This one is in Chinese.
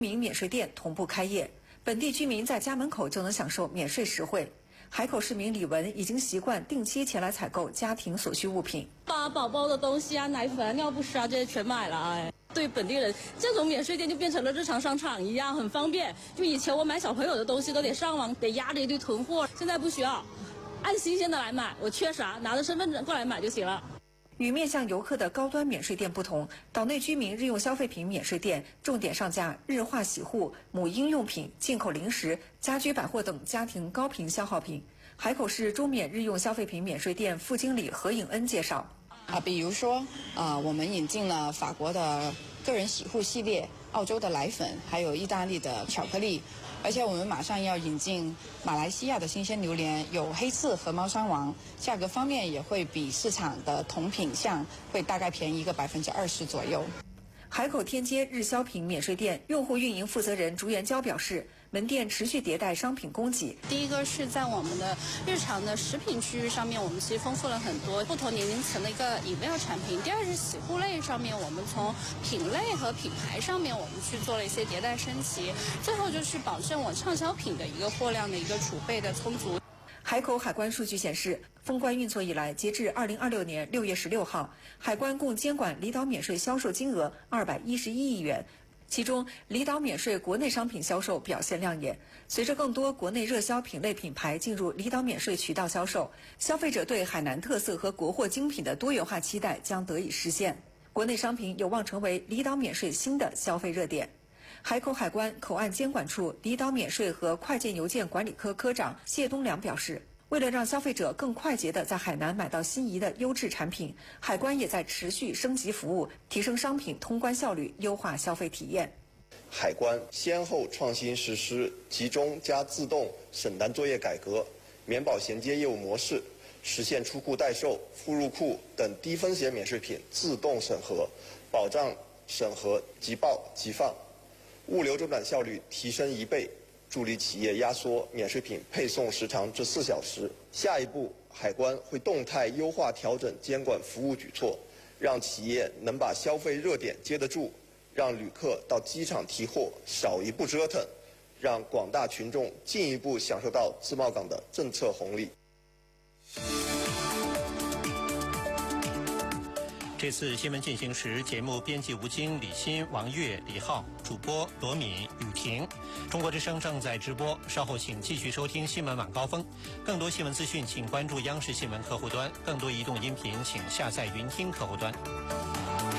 民免税店同步开业，本地居民在家门口就能享受免税实惠。海口市民李文已经习惯定期前来采购家庭所需物品， 把宝宝的东西啊、奶粉啊、尿不湿啊这些全买了。对本地人，这种免税店就变成了日常商场一样，很方便。就以前我买小朋友的东西都得上网，得压着一堆囤货，现在不需要，按新鲜的来买，我缺啥拿着身份证过来买就行了。 与面向游客的高端免税店不同，岛内居民日用消费品免税店重点上架日化洗护、母婴用品、进口零食、家居百货等家庭高频消耗品。海口市中免日用消费品免税店副经理何颖恩介绍， 比如说我们引进了法国的个人洗护系列、澳洲的奶粉，还有意大利的巧克力，而且我们马上要引进马来西亚的新鲜榴莲，有黑刺和猫山王，价格方面也会比市场的同品项会大概便宜个20%左右。 海口天街日销品免税店用户运营负责人朱元娇表示，门店持续迭代商品供给。 第一个是在我们的日常的食品区域上面，我们其实丰富了很多不同年龄层的一个饮料产品。第二是洗护类上面，我们从品类和品牌上面我们去做了一些迭代升级。最后就是保证我畅销品的一个货量的一个储备的充足。 海口海关数据显示，封关运作以来，截至2026年6月16号，海关共监管离岛免税销售金额211亿元，其中离岛免税国内商品销售表现亮眼。随着更多国内热销品类品牌进入离岛免税渠道销售，消费者对海南特色和国货精品的多元化期待将得以实现。国内商品有望成为离岛免税新的消费热点。海口海关口岸监管处离岛免税和快件邮件管理科科长谢东良表示，为了让消费者更快捷地在海南买到心仪的优质产品，海关也在持续升级服务，提升商品通关效率，优化消费体验。 海关先后创新实施集中加自动审单作业改革、免保衔接业务模式，实现出库代售、附入库等低风险免税品自动审核，保障审核即报即放，物流周转效率提升1倍，助力企业压缩免税品配送时长至4小时。下一步，海关会动态优化调整监管服务举措，让企业能把消费热点接得住，让旅客到机场提货少一步折腾，让广大群众进一步享受到自贸港的政策红利。 这次新闻进行时，节目编辑吴京、李欣、王悦、李浩，主播罗敏、雨婷。中国之声正在直播，稍后请继续收听新闻晚高峰。更多新闻资讯，请关注央视新闻客户端；更多移动音频，请下载云听客户端。